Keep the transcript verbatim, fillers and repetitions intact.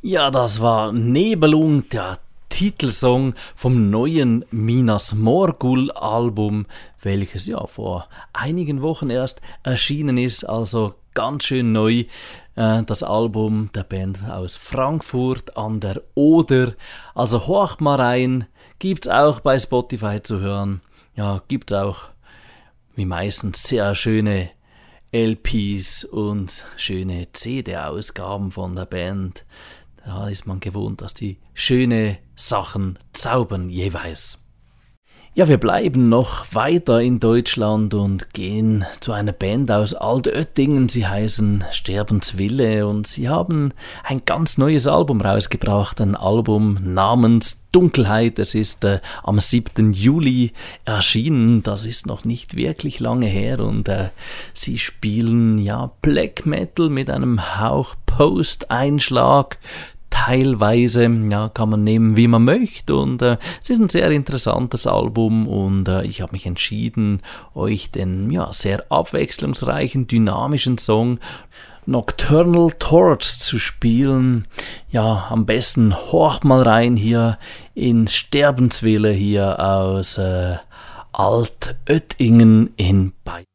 Ja, das war Nebelung, der Titelsong vom neuen Minas Morgul Album, welches ja vor einigen Wochen erst erschienen ist, also ganz schön neu. Äh, das Album der Band aus Frankfurt an der Oder, also horcht mal rein, gibt's auch bei Spotify zu hören. Ja, gibt's auch wie meistens sehr schöne L Ps und schöne C D-Ausgaben von der Band. Da ist man gewohnt, dass die schöne Sachen zaubern jeweils. Ja, wir bleiben noch weiter in Deutschland und gehen zu einer Band aus Altöttingen. Sie heißen Sterbenswille und sie haben ein ganz neues Album rausgebracht. Ein Album namens Dunkelheit. Es ist äh, am siebten Juli erschienen. Das ist noch nicht wirklich lange her und äh, sie spielen ja Black Metal mit einem Hauch Post-Einschlag. Teilweise, ja, kann man nehmen, wie man möchte und äh, es ist ein sehr interessantes Album und äh, ich habe mich entschieden, euch den ja, sehr abwechslungsreichen, dynamischen Song Nocturnal Torch zu spielen. Ja, am besten horcht mal rein hier in Sterbenswille hier aus äh, Altöttingen in Bayern.